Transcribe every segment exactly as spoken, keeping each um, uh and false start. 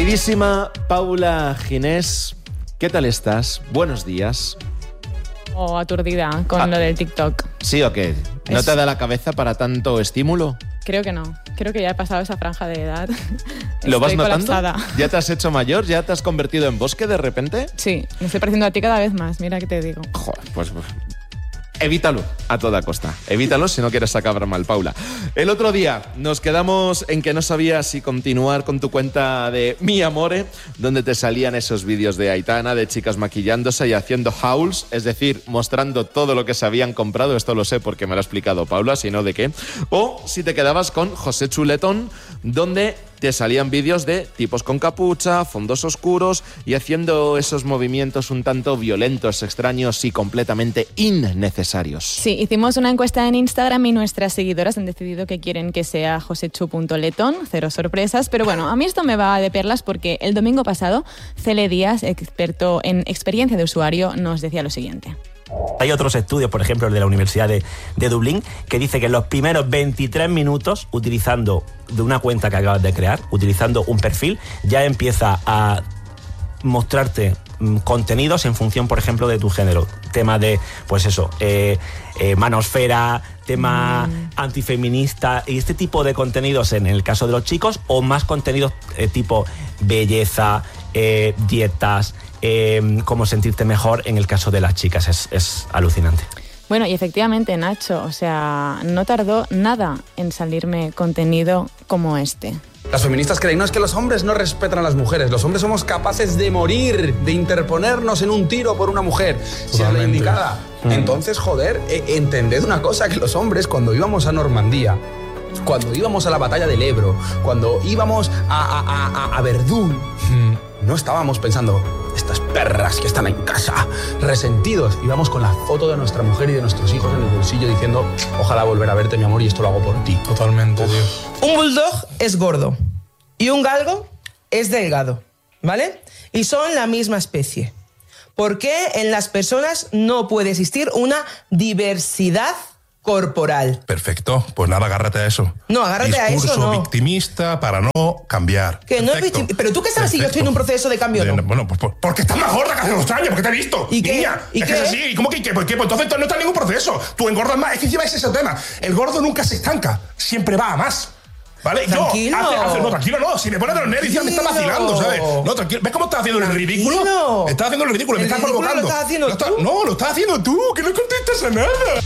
Queridísima Paula Ginés, ¿qué tal estás? Buenos días. O aturdida con ah, lo del TikTok. ¿Sí o qué? ¿No es... te da la cabeza para tanto estímulo? Creo que no. Creo que ya he pasado esa franja de edad. ¿Lo vas notando? Colapsada. ¿Ya te has hecho mayor? ¿Ya te has convertido en bosque de repente? Sí, me estoy pareciendo a ti cada vez más. Mira que te digo. Joder, pues... evítalo a toda costa. Evítalo si no quieres acabar mal, Paula. El otro día nos quedamos en que no sabías si continuar con tu cuenta de Mi Amore, donde te salían esos vídeos de Aitana, de chicas maquillándose y haciendo hauls, es decir, mostrando todo lo que se habían comprado. Esto lo sé porque me lo ha explicado Paula, si no, ¿de qué? O si te quedabas con José Chuletón, donde te salían vídeos de tipos con capucha, fondos oscuros y haciendo esos movimientos un tanto violentos, extraños y completamente innecesarios. Sí, hicimos una encuesta en Instagram y nuestras seguidoras han decidido que quieren que sea josechu punto letón, cero sorpresas, pero bueno, a mí esto me va de perlas porque el domingo pasado Cele Díaz, experto en experiencia de usuario, nos decía lo siguiente. Hay otros estudios, por ejemplo el de la Universidad de, de Dublín, que dice que en los primeros veintitrés minutos, utilizando de una cuenta que acabas de crear, utilizando un perfil, ya empieza a mostrarte mmm, contenidos en función, por ejemplo, de tu género. Tema de, pues eso, eh, eh, manosfera, tema mm. antifeminista y este tipo de contenidos en el caso de los chicos, o más contenidos eh, tipo belleza, eh, dietas, eh, cómo sentirte mejor en el caso de las chicas. Es, es alucinante. Bueno, y efectivamente, Nacho, o sea, no tardó nada en salirme contenido como este. Las feministas creen, no, es que los hombres no respetan a las mujeres. Los hombres somos capaces de morir, de interponernos en un tiro por una mujer, si es la indicada. Mm. Entonces, joder, eh, entended una cosa, que los hombres cuando íbamos a Normandía, cuando íbamos a la batalla del Ebro, cuando íbamos a, a, a, a Verdún, mm. no estábamos pensando, estas perras que están en casa, resentidos. Íbamos con la foto de nuestra mujer y de nuestros hijos en el bolsillo diciendo, ojalá volver a verte, mi amor, y esto lo hago por ti. Totalmente, tío. Un bulldog es gordo y un galgo es delgado, ¿vale? Y son la misma especie. ¿Por qué en las personas no puede existir una diversidad corporal? Perfecto, pues nada, agárrate a eso. No, agárrate Discurso a eso, no. victimista para no cambiar. Que no es victim... Pero tú qué sabes si yo estoy en un proceso de cambio, de, ¿no? Bueno, pues por, porque estás más gorda que hace unos años, porque te he visto. ¿Y qué? Niña, ¿Y es qué? que es así. ¿Y cómo que qué? ¿Por qué? Pues entonces no está en ningún proceso. Tú engordas más, es que encima ese es el tema. El gordo nunca se estanca, siempre va a más. ¿Vale? Tranquilo. Yo, hace, hace, no, tranquilo, no. Si me pones de los nervios, me está vacilando, ¿sabes? No, tranquilo. ¿Ves cómo estás haciendo el ridículo? Tranquilo. Estás haciendo el ridículo, me ¿El estás ridículo provocando. lo estás haciendo lo está, tú? No, lo estás haciendo tú, que no contestas a nada.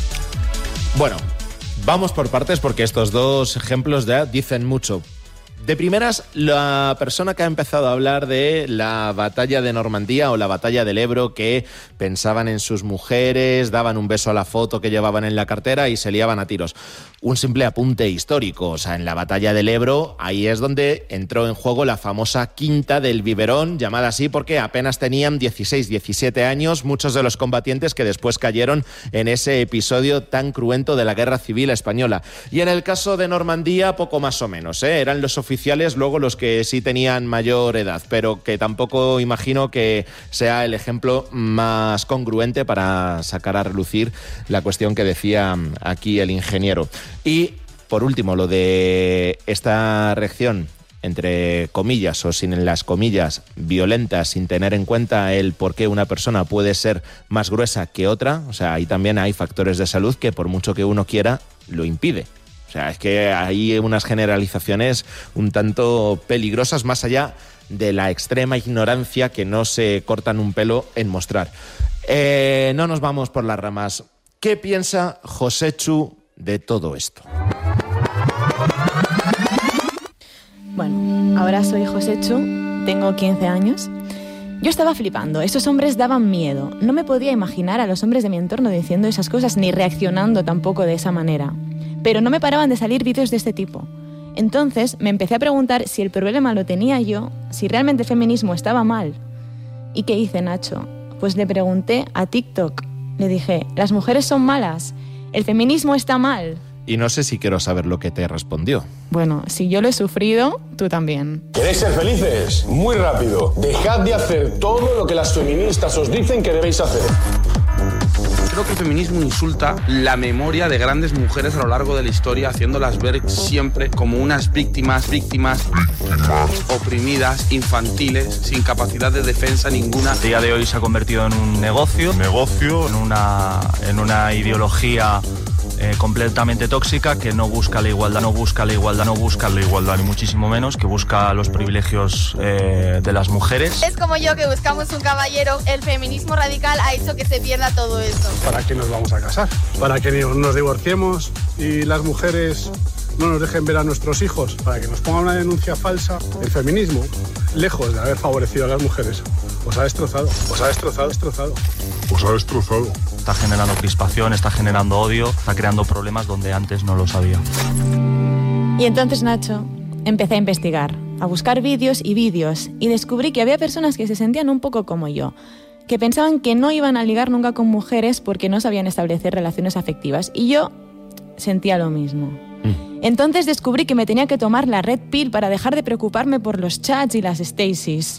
Bueno, vamos por partes porque estos dos ejemplos ya dicen mucho. De primeras, la persona que ha empezado a hablar de la batalla de Normandía o la batalla del Ebro, que pensaban en sus mujeres, daban un beso a la foto que llevaban en la cartera y se liaban a tiros. Un simple apunte histórico, o sea, en la batalla del Ebro, ahí es donde entró en juego la famosa Quinta del Biberón, llamada así porque apenas tenían dieciséis, diecisiete años, muchos de los combatientes que después cayeron en ese episodio tan cruento de la Guerra Civil Española. Y en el caso de Normandía, poco más o menos, ¿eh? Eran los oficiales luego los que sí tenían mayor edad, pero que tampoco imagino que sea el ejemplo más congruente para sacar a relucir la cuestión que decía aquí el ingeniero. Y, por último, lo de esta reacción, entre comillas o sin las comillas, violenta, sin tener en cuenta el por qué una persona puede ser más gruesa que otra. O sea, ahí también hay factores de salud que, por mucho que uno quiera, lo impide. O sea, es que hay unas generalizaciones un tanto peligrosas, más allá de la extrema ignorancia que no se cortan un pelo en mostrar. Eh, no nos vamos por las ramas. ¿Qué piensa Josechu de todo esto? Bueno, ahora soy Josechu, tengo quince años. Yo estaba flipando, esos hombres daban miedo. No me podía imaginar a los hombres de mi entorno diciendo esas cosas ni reaccionando tampoco de esa manera. Pero no me paraban de salir vídeos de este tipo. Entonces me empecé a preguntar si el problema lo tenía yo, si realmente el feminismo estaba mal. ¿Y qué hice, Nacho? Pues le pregunté a TikTok. Le dije, ¿las mujeres son malas? ¿El feminismo está mal? Y no sé si quiero saber lo que te respondió. Bueno, si yo lo he sufrido, tú también. ¿Queréis ser felices? Muy rápido. Dejad de hacer todo lo que las feministas os dicen que debéis hacer. Creo que el feminismo insulta la memoria de grandes mujeres a lo largo de la historia, haciéndolas ver siempre como unas víctimas, víctimas, oprimidas, infantiles, sin capacidad de defensa ninguna. El día de hoy se ha convertido en un negocio, negocio, en una, en una ideología eh, completamente tóxica que no busca la igualdad, no busca la igualdad, no busca la igualdad, ni muchísimo menos, que busca los privilegios eh, de las mujeres. Es como yo que buscamos un caballero, el feminismo radical ha hecho que se pierda todo eso. ¿Para qué nos vamos a casar? ¿Para que nos divorciemos y las mujeres no nos dejen ver a nuestros hijos? ¿Para que nos pongan una denuncia falsa? El feminismo, lejos de haber favorecido a las mujeres, os ha destrozado, os ha destrozado, destrozado. Os ha destrozado. Está generando crispación, está generando odio, está creando problemas donde antes no los había. Y entonces, Nacho, empecé a investigar, a buscar vídeos y vídeos, y descubrí que había personas que se sentían un poco como yo, que pensaban que no iban a ligar nunca con mujeres porque no sabían establecer relaciones afectivas. Y yo sentía lo mismo. Mm. Entonces descubrí que me tenía que tomar la Red Pill para dejar de preocuparme por los chats y las Stacys.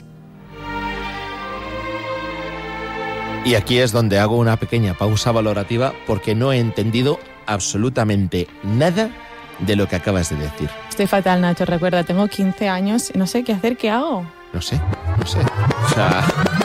Y aquí es donde hago una pequeña pausa valorativa porque no he entendido absolutamente nada de lo que acabas de decir. Estoy fatal, Nacho, recuerda, tengo quince años y no sé qué hacer, ¿qué hago? No sé, no sé. O sea,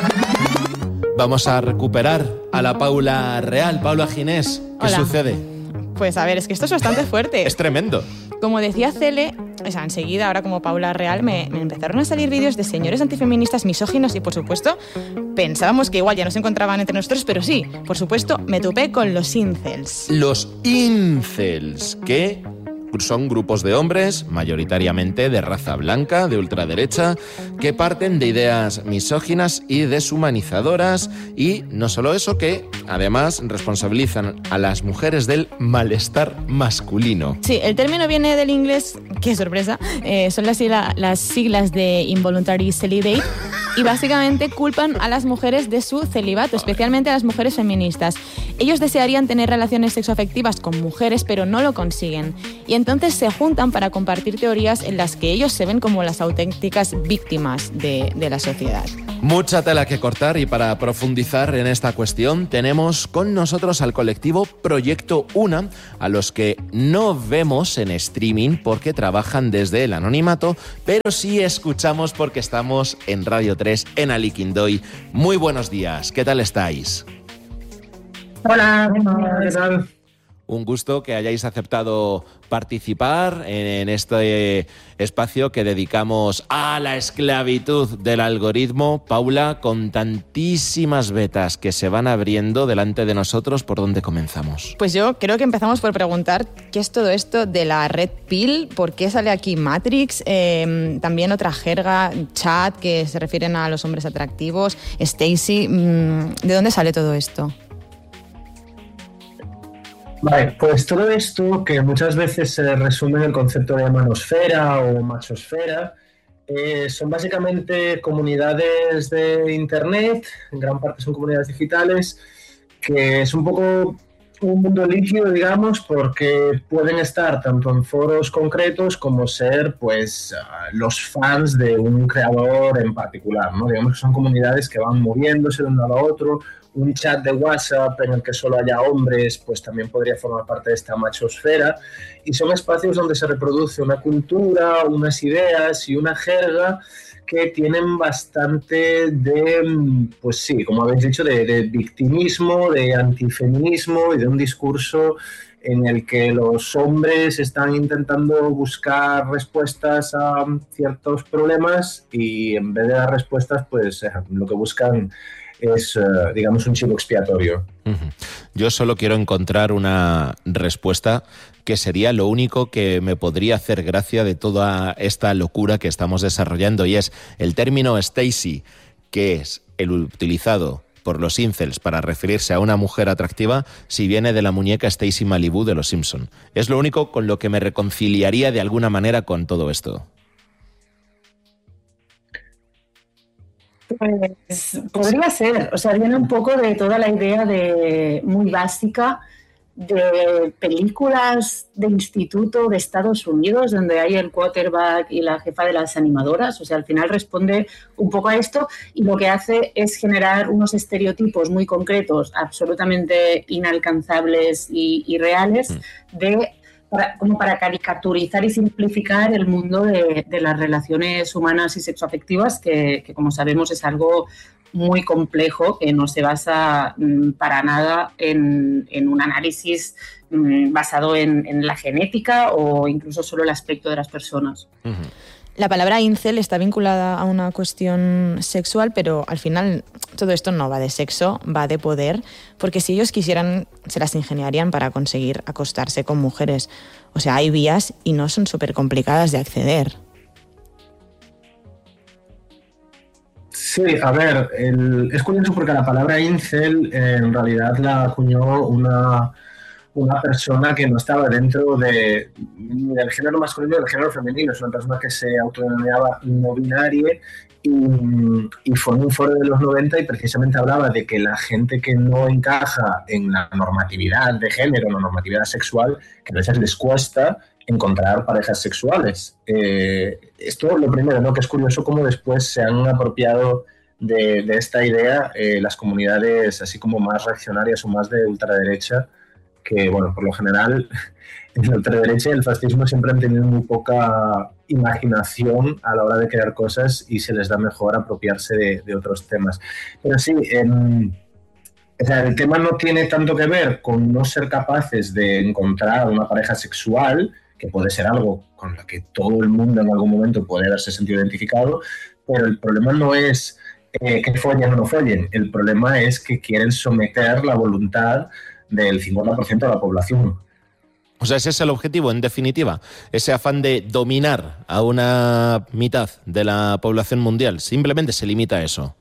vamos a recuperar a la Paula real. Paula Ginés, ¿qué Hola. sucede? Pues a ver, es que esto es bastante fuerte. Es tremendo. Como decía Cele, o sea, enseguida, ahora como Paula Real, me, me empezaron a salir vídeos de señores antifeministas misóginos y, por supuesto, pensábamos que igual ya no se encontraban entre nosotros, pero sí, por supuesto, me topé con los incels. Los incels, que son grupos de hombres, mayoritariamente de raza blanca, de ultraderecha, que parten de ideas misóginas y deshumanizadoras, y no solo eso, que además responsabilizan a las mujeres del malestar masculino. Sí, el término viene del inglés, qué sorpresa, eh, son las, las siglas de Involuntary Celibate, y básicamente culpan a las mujeres de su celibato, especialmente a las mujeres feministas. Ellos desearían tener relaciones sexoafectivas con mujeres, pero no lo consiguen. Y entonces se juntan para compartir teorías en las que ellos se ven como las auténticas víctimas de, de la sociedad. Mucha tela que cortar, y para profundizar en esta cuestión tenemos con nosotros al colectivo Proyecto Una, a los que no vemos en streaming porque trabajan desde el anonimato, pero sí escuchamos porque estamos en Radio tres en Aliquindoy. Muy buenos días, ¿qué tal estáis? Hola, ¿qué tal? Un gusto que hayáis aceptado participar en este espacio que dedicamos a la esclavitud del algoritmo. Paula, con tantísimas vetas que se van abriendo delante de nosotros, ¿por dónde comenzamos? Pues yo creo que empezamos por preguntar qué es todo esto de la Red Pill, por qué sale aquí Matrix, eh, también otra jerga, chat, que se refieren a los hombres atractivos, Stacy, ¿de dónde sale todo esto? Vale, pues todo esto, que muchas veces se resume en el concepto de manosfera o machosfera, eh, son básicamente comunidades de Internet, en gran parte son comunidades digitales, que es un poco un mundo líquido, digamos, porque pueden estar tanto en foros concretos como ser, pues, los fans de un creador en particular, ¿no? Digamos que son comunidades que van moviéndose de un lado a otro. Un chat de WhatsApp en el que solo haya hombres, pues también podría formar parte de esta machosfera, y son espacios donde se reproduce una cultura, unas ideas y una jerga que tienen bastante de, pues sí, como habéis dicho, de, de victimismo, de antifeminismo y de un discurso en el que los hombres están intentando buscar respuestas a ciertos problemas y en vez de dar respuestas, pues lo que buscan es, uh, digamos, un chivo expiatorio. Uh-huh. Yo solo quiero encontrar una respuesta que sería lo único que me podría hacer gracia de toda esta locura que estamos desarrollando, y es el término Stacy, que es el utilizado por los incels para referirse a una mujer atractiva, si viene de la muñeca Stacy Malibu de los Simpson. Es lo único con lo que me reconciliaría de alguna manera con todo esto. Pues podría ser, o sea, viene un poco de toda la idea de muy básica de películas de instituto de Estados Unidos donde hay el quarterback y la jefa de las animadoras. O sea, al final responde un poco a esto y lo que hace es generar unos estereotipos muy concretos, absolutamente inalcanzables y, y reales, de, para, como para caricaturizar y simplificar el mundo de, de las relaciones humanas y sexoafectivas, que, que como sabemos es algo muy complejo, que no se basa mmm, para nada en, en un análisis mmm, basado en, en la genética o incluso solo el aspecto de las personas. Uh-huh. La palabra incel está vinculada a una cuestión sexual, pero al final todo esto no va de sexo, va de poder, porque si ellos quisieran, se las ingeniarían para conseguir acostarse con mujeres. O sea, hay vías y no son súper complicadas de acceder. Sí, a ver, el, es curioso porque la palabra incel eh, en realidad la acuñó una, una persona que no estaba dentro de, ni del género masculino ni del género femenino. Es una persona que se autodenominaba no binaria y, y fue en un foro de los noventa y precisamente hablaba de que la gente que no encaja en la normatividad de género, la normatividad sexual, que a veces les cuesta encontrar parejas sexuales. Eh, esto lo primero, ¿no? Que es curioso cómo después se han apropiado de, de esta idea eh, las comunidades así como más reaccionarias o más de ultraderecha, que bueno, por lo general en la ultraderecha y el fascismo siempre han tenido muy poca imaginación a la hora de crear cosas y se les da mejor apropiarse de, de otros temas. Pero sí, eh, o sea, el tema no tiene tanto que ver con no ser capaces de encontrar una pareja sexual, que puede ser algo con lo que todo el mundo en algún momento puede haberse sentido identificado, pero el problema no es eh, que follen o no follen, el problema es que quieren someter la voluntad del cincuenta por ciento de la población. O sea, ese es el objetivo, en definitiva, ese afán de dominar a una mitad de la población mundial. Simplemente se limita a eso.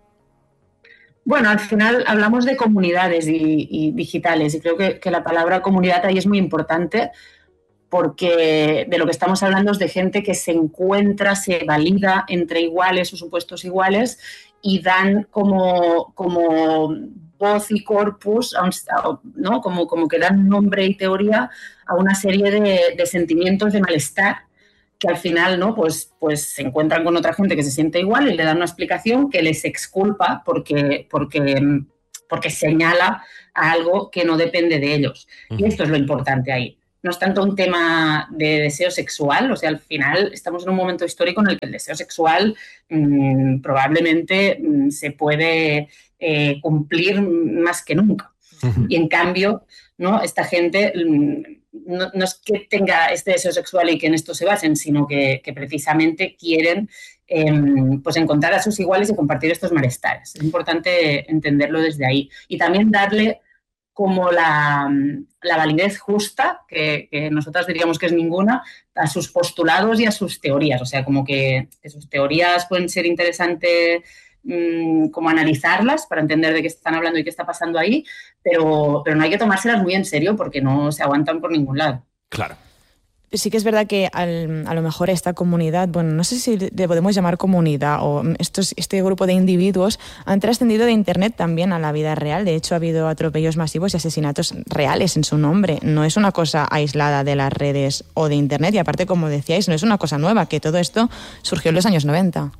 Bueno, al final hablamos de comunidades y, y digitales y creo que, que la palabra comunidad ahí es muy importante, porque de lo que estamos hablando es de gente que se encuentra, se valida entre iguales o supuestos iguales y dan como, como voz y corpus, ¿no? como, como que dan nombre y teoría a una serie de, de sentimientos de malestar que al final, ¿no? pues, pues se encuentran con otra gente que se siente igual y le dan una explicación que les exculpa porque, porque, porque señala a algo que no depende de ellos. Uh-huh. Y esto es lo importante ahí. No es tanto un tema de deseo sexual, o sea, al final estamos en un momento histórico en el que el deseo sexual mmm, probablemente mmm, se puede eh, cumplir más que nunca. Uh-huh. Y en cambio, ¿no? Esta gente mmm, no, no es que tenga este deseo sexual y que en esto se basen, sino que, que precisamente quieren eh, pues encontrar a sus iguales y compartir estos malestares. Es importante entenderlo desde ahí. Y también darle como la, la validez justa, que, que nosotras diríamos que es ninguna, a sus postulados y a sus teorías. O sea, como que, que sus teorías pueden ser interesantes mmm, como analizarlas para entender de qué están hablando y qué está pasando ahí, pero, pero no hay que tomárselas muy en serio porque no se aguantan por ningún lado. Claro. Sí que es verdad que al, a lo mejor esta comunidad, bueno, no sé si le podemos llamar comunidad o estos, este grupo de individuos han trascendido de Internet también a la vida real. De hecho, ha habido atropellos masivos y asesinatos reales en su nombre. No es una cosa aislada de las redes o de Internet y aparte, como decíais, no es una cosa nueva, que todo esto surgió en los años noventa.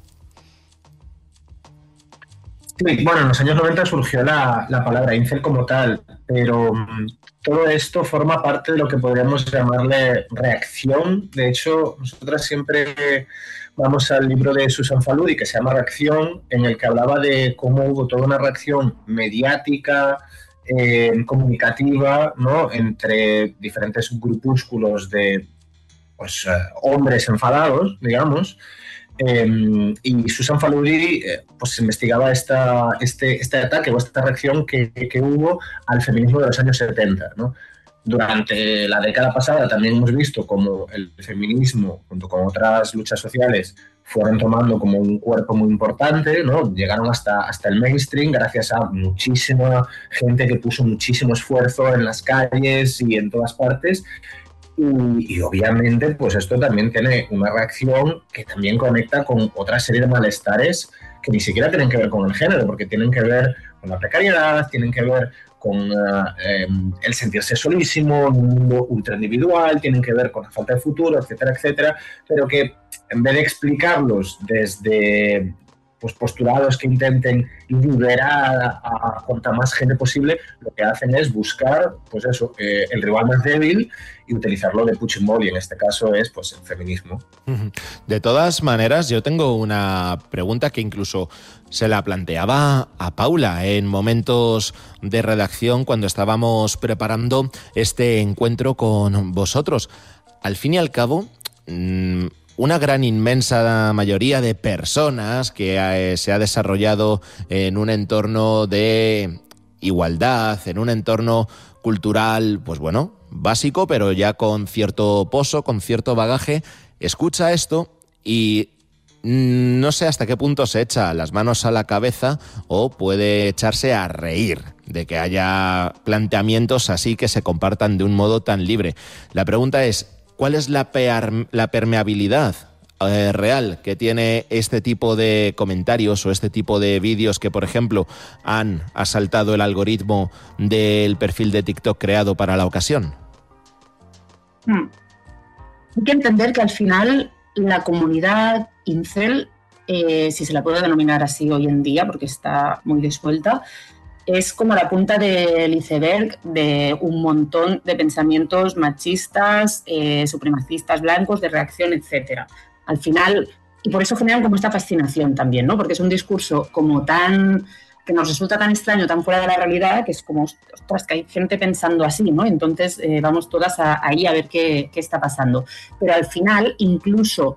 Sí, bueno, en los años noventa surgió la, la palabra incel como tal, pero todo esto forma parte de lo que podríamos llamarle reacción. De hecho, nosotras siempre vamos al libro de Susan Faludi, que se llama Reacción, en el que hablaba de cómo hubo toda una reacción mediática, eh, comunicativa, ¿no? Entre diferentes grupúsculos de pues, eh, hombres enfadados, digamos. Eh, y Susan Faludi eh, pues investigaba esta, este, este ataque o esta reacción que, que hubo al feminismo de los años setenta, ¿no? Durante la década pasada también hemos visto cómo el feminismo, junto con otras luchas sociales, fueron tomando como un cuerpo muy importante, ¿no? Llegaron hasta, hasta el mainstream gracias a muchísima gente que puso muchísimo esfuerzo en las calles y en todas partes. Y, y obviamente pues esto también tiene una reacción que también conecta con otra serie de malestares que ni siquiera tienen que ver con el género, porque tienen que ver con la precariedad, tienen que ver con uh, eh, el sentirse solísimo, un mundo ultra individual, tienen que ver con la falta de futuro, etcétera, etcétera, pero que en vez de explicarlos desde pues, postulados que intenten liberar a, a cuanta más gente posible, lo que hacen es buscar, pues eso, eh, el rival más débil y utilizarlo de punching ball, y en este caso es pues el feminismo. De todas maneras, yo tengo una pregunta que incluso se la planteaba a Paula en momentos de redacción cuando estábamos preparando este encuentro con vosotros. Al fin y al cabo, mmm, una gran inmensa mayoría de personas que eh, se ha desarrollado en un entorno de igualdad, en un entorno cultural, pues bueno, básico, pero ya con cierto pozo, con cierto bagaje, escucha esto y no sé hasta qué punto se echa las manos a la cabeza o puede echarse a reír de que haya planteamientos así que se compartan de un modo tan libre. La pregunta es, ¿cuál es la, per- la permeabilidad eh, real que tiene este tipo de comentarios o este tipo de vídeos que, por ejemplo, han asaltado el algoritmo del perfil de TikTok creado para la ocasión? Hmm. Hay que entender que al final la comunidad incel, eh, si se la puede denominar así hoy en día, porque está muy disuelta, es como la punta del iceberg de un montón de pensamientos machistas, eh, supremacistas blancos, de reacción, etcétera. Al final, y por eso generan como esta fascinación también, ¿no? Porque es un discurso como tan, que nos resulta tan extraño, tan fuera de la realidad, que es como, ostras, que hay gente pensando así, ¿no? Entonces eh, vamos todas a, ahí a ver qué, qué está pasando. Pero al final, incluso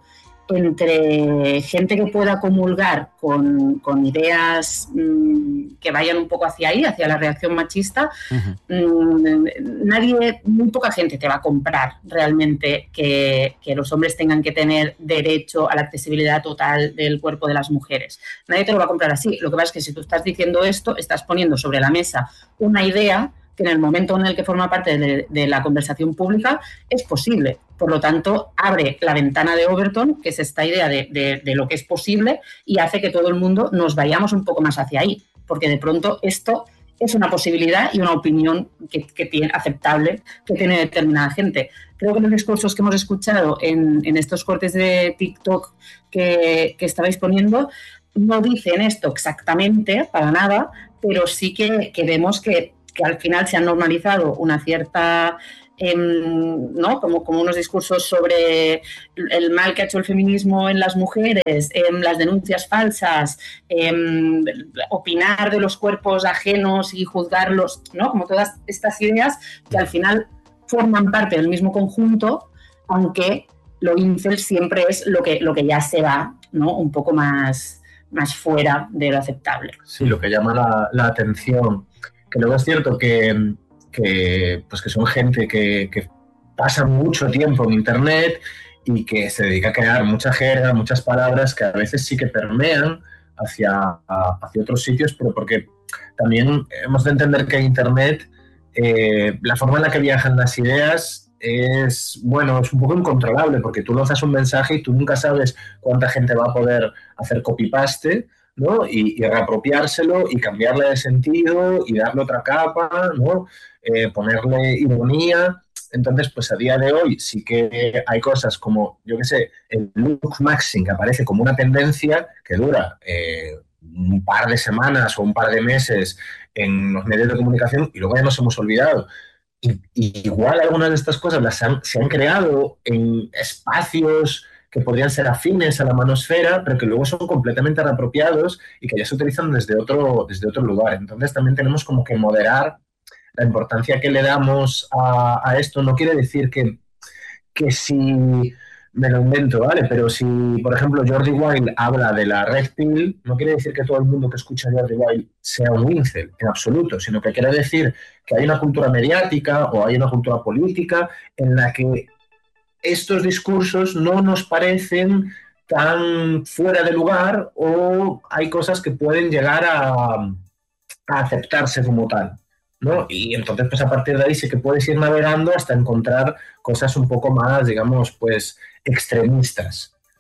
entre gente que pueda comulgar con, con ideas mmm, que vayan un poco hacia ahí, hacia la reacción machista, uh-huh. mmm, nadie, muy poca gente te va a comprar realmente que, que los hombres tengan que tener derecho a la accesibilidad total del cuerpo de las mujeres. Nadie te lo va a comprar así. Lo que pasa es que si tú estás diciendo esto, estás poniendo sobre la mesa una idea que en el momento en el que forma parte de, de la conversación pública es posible. Por lo tanto, abre la ventana de Overton, que es esta idea de, de, de lo que es posible, y hace que todo el mundo nos vayamos un poco más hacia ahí, porque de pronto esto es una posibilidad y una opinión que, que tiene, aceptable que tiene determinada gente. Creo que los discursos que hemos escuchado en, en estos cortes de TikTok que, que estabais poniendo no dicen esto exactamente, para nada, pero sí que, que vemos que que al final se han normalizado una cierta, eh, ¿no? Como, como unos discursos sobre el mal que ha hecho el feminismo en las mujeres, eh, las denuncias falsas, eh, opinar de los cuerpos ajenos y juzgarlos, ¿no? Como todas estas ideas que al final forman parte del mismo conjunto, aunque lo incel siempre es lo que, lo que ya se va, ¿no? Un poco más, más fuera de lo aceptable. Sí, lo que llama la, la atención. Que luego es cierto que, que, pues que son gente que, que pasa mucho tiempo en Internet y que se dedica a crear mucha jerga, muchas palabras que a veces sí que permean hacia, a, hacia otros sitios, pero porque también hemos de entender que en Internet eh, la forma en la que viajan las ideas es, bueno, es un poco incontrolable, porque tú lanzas un mensaje y tú nunca sabes cuánta gente va a poder hacer copy-paste, ¿no? Y, y reapropiárselo y cambiarle de sentido y darle otra capa, ¿no? Eh, ponerle ironía. Entonces, pues a día de hoy sí que hay cosas como, yo qué sé, el look maxing, que aparece como una tendencia que dura eh, un par de semanas o un par de meses en los medios de comunicación y luego ya nos hemos olvidado. Y, y igual algunas de estas cosas las han, se han creado en espacios que podrían ser afines a la manosfera, pero que luego son completamente reapropiados y que ya se utilizan desde otro, desde otro lugar. Entonces también tenemos como que moderar la importancia que le damos a, a esto. No quiere decir que, que si, me lo invento, ¿vale? Pero si, por ejemplo, Jordi Wild habla de la Red Pill, no quiere decir que todo el mundo que escucha a Jordi Wild sea un incel, en absoluto, sino que quiere decir que hay una cultura mediática o hay una cultura política en la que estos discursos no nos parecen tan fuera de lugar o hay cosas que pueden llegar a, a aceptarse como tal, ¿no? Y entonces, pues a partir de ahí sí que puedes ir navegando hasta encontrar cosas un poco más, digamos, pues extremistas.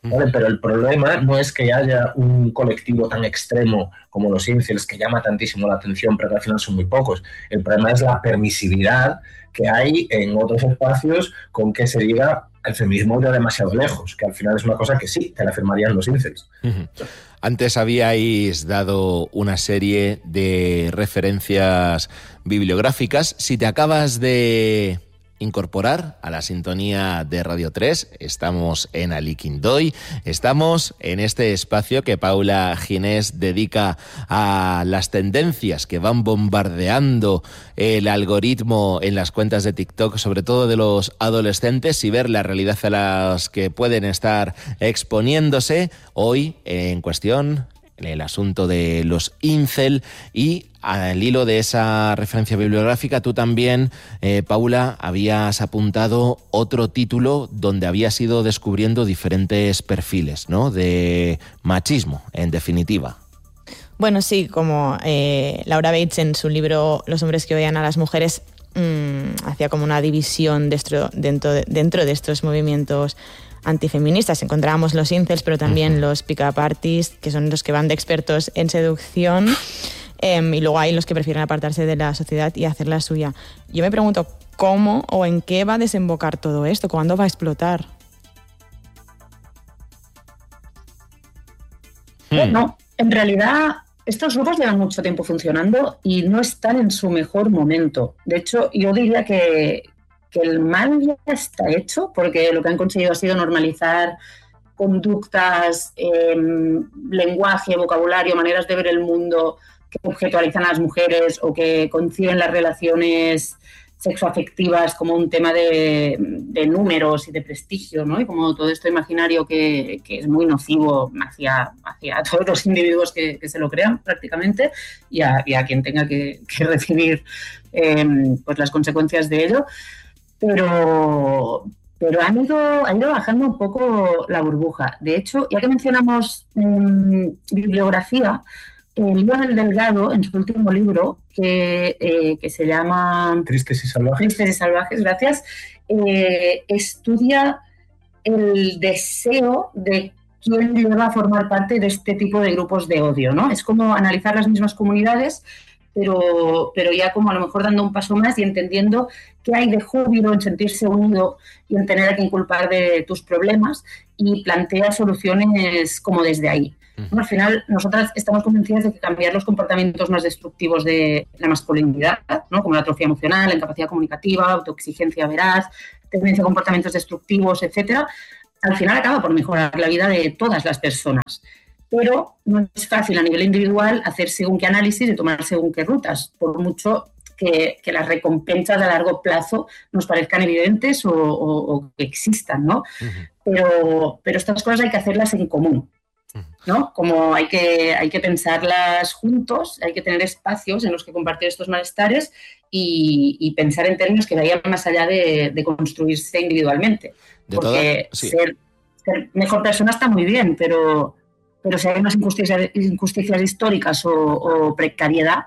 ¿vale? Pero el problema no es que haya un colectivo tan extremo como los incels que llama tantísimo la atención, pero que al final son muy pocos. El problema es la permisividad que hay en otros espacios con que se diga el feminismo ya demasiado lejos, que al final es una cosa que sí, te la afirmarían los incels. Uh-huh. Antes habíais dado una serie de referencias bibliográficas. Si te acabas de incorporar a la sintonía de Radio tres, estamos en Aliquindoy, estamos en este espacio que Paula Ginés dedica a las tendencias que van bombardeando el algoritmo en las cuentas de TikTok, sobre todo de los adolescentes, y ver la realidad a las que pueden estar exponiéndose. Hoy en cuestión el asunto de los incel, y al hilo de esa referencia bibliográfica, tú también, eh, Paula, habías apuntado otro título donde habías ido descubriendo diferentes perfiles, ¿no?, de machismo, en definitiva. Bueno, sí, como eh, Laura Bates en su libro Los hombres que odian a las mujeres mmm, hacía como una división dentro, dentro, de, dentro de estos movimientos antifeministas. Encontrábamos los incels, pero también uh-huh. los pick-up artists, que son los que van de expertos en seducción, eh, y luego hay los que prefieren apartarse de la sociedad y hacer la suya. Yo me pregunto cómo o en qué va a desembocar todo esto, cuándo va a explotar. Bueno, en realidad estos grupos llevan mucho tiempo funcionando y no están en su mejor momento. De hecho, yo diría que que el mal ya está hecho, porque lo que han conseguido ha sido normalizar conductas, eh, lenguaje, vocabulario, maneras de ver el mundo que objetualizan a las mujeres o que conciben las relaciones sexoafectivas como un tema de, de números y de prestigio, ¿no? Y como todo esto imaginario que, que es muy nocivo hacia, hacia todos los individuos que, que se lo crean prácticamente, y a, y a quien tenga que, que recibir eh, pues las consecuencias de ello. Pero, pero han ido, ha ido bajando un poco la burbuja. De hecho, ya que mencionamos eh, bibliografía, el libro del Delgado, en su último libro, que, eh, que se llama Tristes y Salvajes, Tristes y Salvajes, gracias, eh, estudia el deseo de quién lleva a formar parte de este tipo de grupos de odio, ¿no? Es como analizar las mismas comunidades, Pero, pero ya como a lo mejor dando un paso más y entendiendo qué hay de júbilo en sentirse unido y en tener a quien culpar de tus problemas, y plantea soluciones como desde ahí. ¿No? Al final, nosotras estamos convencidas de que cambiar los comportamientos más destructivos de la masculinidad, ¿no?, como la atrofia emocional, la incapacidad comunicativa, autoexigencia veraz, tendencia a comportamientos destructivos, etcétera, al final acaba por mejorar la vida de todas las personas. Pero no es fácil a nivel individual hacer según qué análisis y tomar según qué rutas, por mucho que, que las recompensas a largo plazo nos parezcan evidentes o, o, o que existan, ¿no? Uh-huh. Pero, pero estas cosas hay que hacerlas en común, ¿no? Como hay que, hay que pensarlas juntos, hay que tener espacios en los que compartir estos malestares y, y pensar en términos que vayan más allá de, de construirse individualmente. De Porque toda, sí. ser, ser mejor persona está muy bien, pero... pero si hay unas injusticias, injusticias históricas o, o precariedad,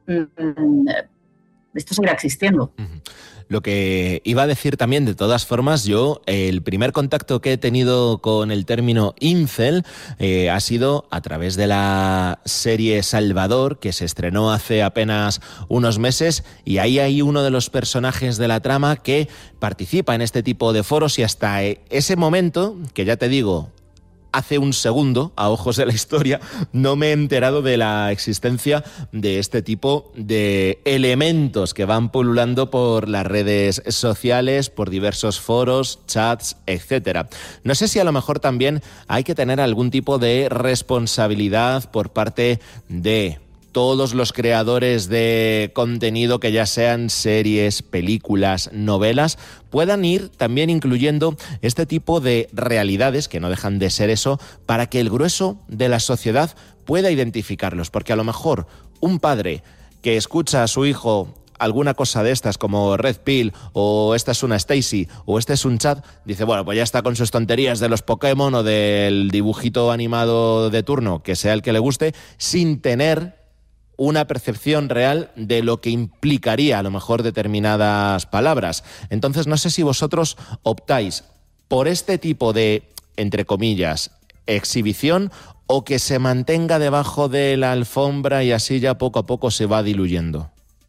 mmm, esto seguirá existiendo. Uh-huh. Lo que iba a decir también, de todas formas, yo el primer contacto que he tenido con el término incel eh, ha sido a través de la serie Salvador, que se estrenó hace apenas unos meses, y ahí hay uno de los personajes de la trama que participa en este tipo de foros, y hasta ese momento, que ya te digo, hace un segundo, a ojos de la historia, no me he enterado de la existencia de este tipo de elementos que van pululando por las redes sociales, por diversos foros, chats, etcétera. No sé si a lo mejor también hay que tener algún tipo de responsabilidad por parte de todos los creadores de contenido, que ya sean series, películas, novelas, puedan ir también incluyendo este tipo de realidades, que no dejan de ser eso, para que el grueso de la sociedad pueda identificarlos. Porque a lo mejor un padre que escucha a su hijo alguna cosa de estas, como Red Pill, o esta es una Stacy, o este es un chat, dice, bueno, pues ya está con sus tonterías de los Pokémon o del dibujito animado de turno, que sea el que le guste, sin tener una percepción real de lo que implicaría a lo mejor determinadas palabras. Entonces, no sé si vosotros optáis por este tipo de entre comillas, exhibición o que se mantenga debajo de la alfombra y así ya poco a poco se va diluyendo?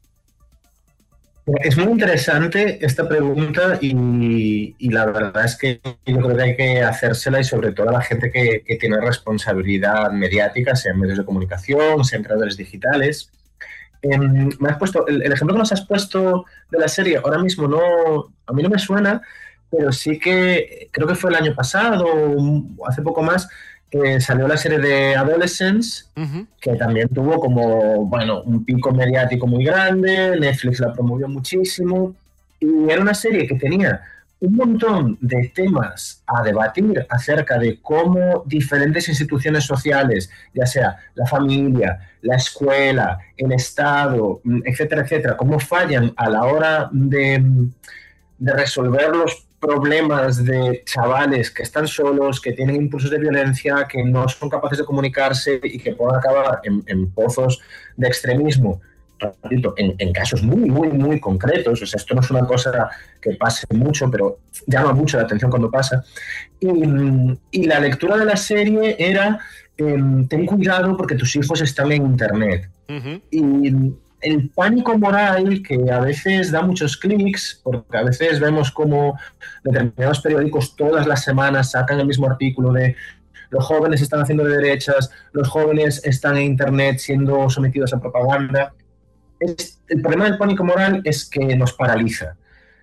Es muy interesante esta pregunta y, y la verdad es que yo creo que hay que hacérsela y sobre todo a la gente que, que tiene responsabilidad mediática, sea en medios de comunicación, sea en creadores digitales. Eh, me has puesto, el, el ejemplo que nos has puesto de la serie, ahora mismo no, a mí no me suena, pero sí que creo que fue el año pasado o hace poco más, que salió la serie de Adolescence, uh-huh. que también tuvo como, bueno, un pico mediático muy grande, Netflix la promovió muchísimo, y era una serie que tenía un montón de temas a debatir acerca de cómo diferentes instituciones sociales, ya sea la familia, la escuela, el Estado, etcétera, etcétera, cómo fallan a la hora de, de resolver los problemas de chavales que están solos, que tienen impulsos de violencia, que no son capaces de comunicarse y que pueden acabar en, en pozos de extremismo, en, en casos muy, muy, muy concretos. O sea, esto no es una cosa que pase mucho, pero llama mucho la atención cuando pasa. Y, y la lectura de la serie era, eh, ten cuidado porque tus hijos están en Internet. Uh-huh. Y el pánico moral que a veces da muchos clics, porque a veces vemos como determinados periódicos todas las semanas sacan el mismo artículo de los jóvenes están haciendo de derechas, los jóvenes están en Internet siendo sometidos a propaganda. Es, el problema del pánico moral es que nos paraliza.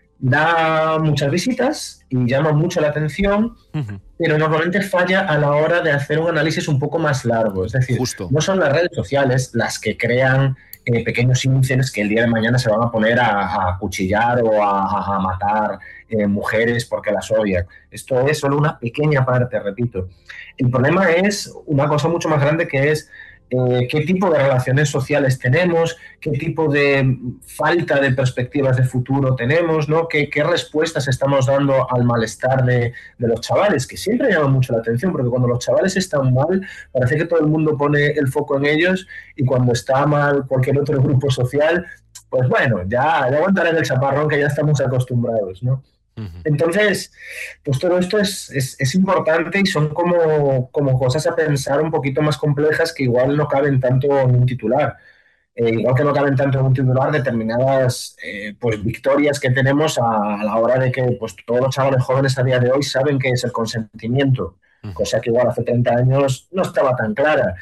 Da muchas visitas y llama mucho la atención, uh-huh. pero normalmente falla a la hora de hacer un análisis un poco más largo. Es decir, Justo. no son las redes sociales las que crean Eh, pequeños índices que el día de mañana se van a poner a, a cuchillar o a, a matar eh, mujeres porque las odian. Esto es solo una pequeña parte, repito. El problema es una cosa mucho más grande, que es eh, qué tipo de relaciones sociales tenemos, qué tipo de falta de perspectivas de futuro tenemos, ¿no? ¿Qué, qué respuestas estamos dando al malestar de, de los chavales? Que siempre llama mucho la atención, porque cuando los chavales están mal, parece que todo el mundo pone el foco en ellos, y cuando está mal cualquier otro grupo social, pues bueno, ya, ya aguantarán el chaparrón, que ya estamos acostumbrados, ¿no? Entonces, pues todo esto es, es, es importante y son como, como cosas a pensar un poquito más complejas que igual no caben tanto en un titular. Eh, igual que no caben tanto en un titular determinadas eh, pues victorias que tenemos a, a la hora de que pues, todos los chavales jóvenes a día de hoy saben qué es el consentimiento. Cosa que igual hace treinta años no estaba tan clara,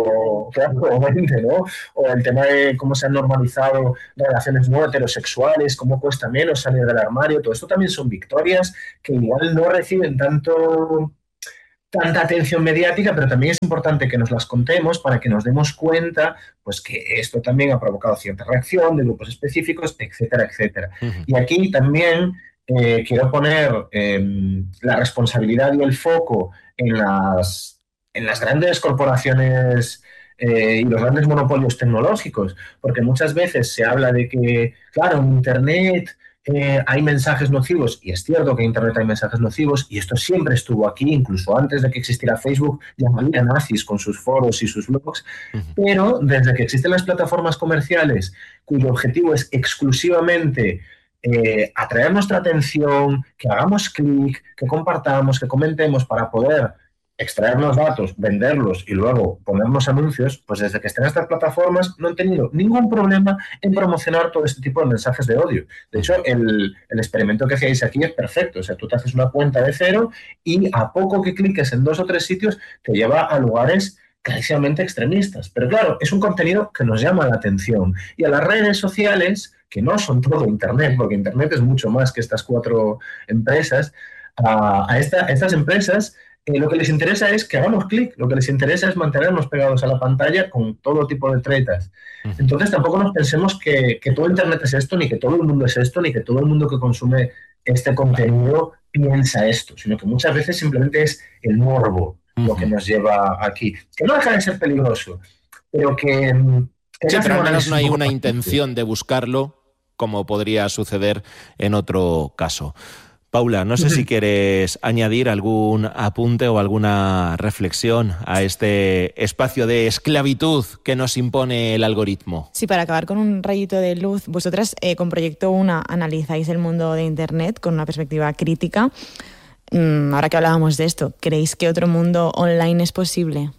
o claro, obviamente, ¿no? O el tema de cómo se han normalizado relaciones no heterosexuales, cómo cuesta menos salir del armario. Todo esto también son victorias que igual no reciben tanto tanta atención mediática, pero también es importante que nos las contemos para que nos demos cuenta pues que esto también ha provocado cierta reacción de grupos específicos, etcétera, etcétera. Uh-huh. Y aquí también eh, quiero poner eh, la responsabilidad y el foco en las, en las grandes corporaciones eh, y los grandes monopolios tecnológicos, porque muchas veces se habla de que, claro, en Internet eh, hay mensajes nocivos, y es cierto que en Internet hay mensajes nocivos, y esto siempre estuvo aquí, incluso antes de que existiera Facebook, ya había nazis con sus foros y sus blogs, uh-huh. pero desde que existen las plataformas comerciales, cuyo objetivo es exclusivamente Eh, atraer nuestra atención, que hagamos clic, que compartamos, que comentemos para poder extraernos datos, venderlos y luego ponernos anuncios, pues desde que estén estas plataformas no han tenido ningún problema en promocionar todo este tipo de mensajes de odio. De hecho, el, el experimento que hacéis aquí es perfecto. O sea, tú te haces una cuenta de cero y a poco que cliques en dos o tres sitios te lleva a lugares clarísimamente extremistas. Pero claro, es un contenido que nos llama la atención. Y a las redes sociales, que no son todo Internet, porque Internet es mucho más que estas cuatro empresas, a, a, esta, a estas empresas eh, lo que les interesa es que hagamos clic, lo que les interesa es mantenernos pegados a la pantalla con todo tipo de tretas. Uh-huh. Entonces tampoco nos pensemos que, que todo Internet es esto, ni que todo el mundo es esto, ni que todo el mundo que consume este contenido piensa esto, sino que muchas veces simplemente es el morbo uh-huh. lo que nos lleva aquí. Que no deja de ser peligroso, pero que... que sí, pero al menos no hay una intención de buscarlo, como podría suceder en otro caso. Paula, no sé si quieres añadir algún apunte o alguna reflexión a este espacio de esclavitud que nos impone el algoritmo. Sí, para acabar con un rayito de luz, vosotras eh, con Proyecto Una analizáis el mundo de Internet con una perspectiva crítica. Mm, ahora que hablábamos de esto, ¿creéis que otro mundo online es posible?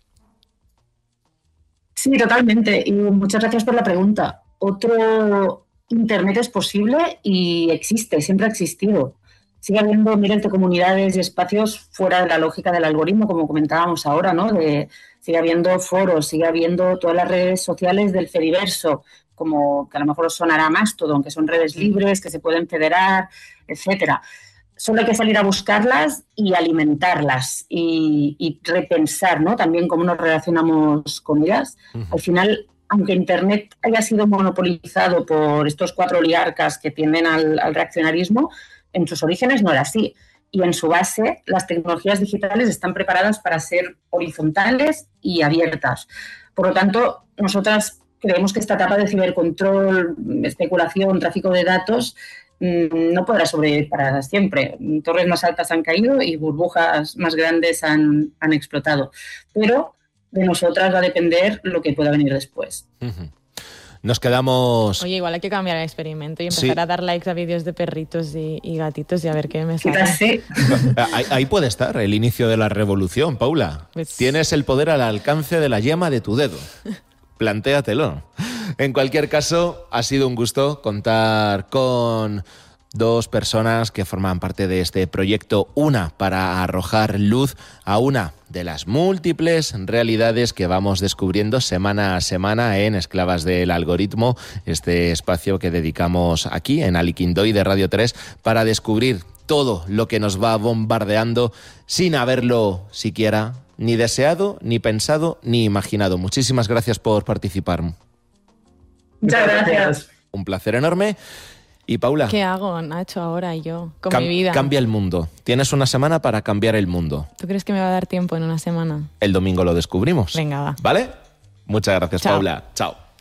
Sí, totalmente. Y muchas gracias por la pregunta. Otro Internet es posible y existe, siempre ha existido. Sigue habiendo miles de comunidades y espacios fuera de la lógica del algoritmo, como comentábamos ahora, ¿no? De, sigue habiendo foros, sigue habiendo todas las redes sociales del Fediverso, como que a lo mejor os sonará Mastodon, que son redes libres, que se pueden federar, etcétera. Solo hay que salir a buscarlas y alimentarlas y, y repensar, ¿no? También cómo nos relacionamos con ellas. Uh-huh. Al final, aunque Internet haya sido monopolizado por estos cuatro oligarcas que tienden al, al reaccionarismo, en sus orígenes no era así. Y en su base, las tecnologías digitales están preparadas para ser horizontales y abiertas. Por lo tanto, nosotras creemos que esta etapa de cibercontrol, especulación, tráfico de datos no podrá sobrevivir para siempre. Torres más altas han caído y burbujas más grandes han, han explotado. Pero de nosotras va a depender lo que pueda venir después. Uh-huh. Nos quedamos... Oye, igual hay que cambiar el experimento y empezar sí. a dar likes a vídeos de perritos y, y gatitos y a ver qué me sale. Sí. ahí, ahí puede estar el inicio de la revolución, Paula. Pues... Tienes el poder al alcance de la yema de tu dedo. Plantéatelo. En cualquier caso, ha sido un gusto contar con dos personas que forman parte de este proyecto. Una para arrojar luz a una de las múltiples realidades que vamos descubriendo semana a semana en Esclavas del Algoritmo, este espacio que dedicamos aquí en Aliquindoy de Radio tres para descubrir todo lo que nos va bombardeando sin haberlo siquiera ni deseado, ni pensado, ni imaginado. Muchísimas gracias por participar. Muchas gracias. Un placer enorme. Y Paula, ¿qué hago, Nacho, ahora yo con cam- mi vida? Cambia el mundo. Tienes una semana para cambiar el mundo. ¿Tú crees que me va a dar tiempo en una semana? El domingo lo descubrimos. Venga, va. ¿Vale? Muchas gracias, Chao. Paula. Chao.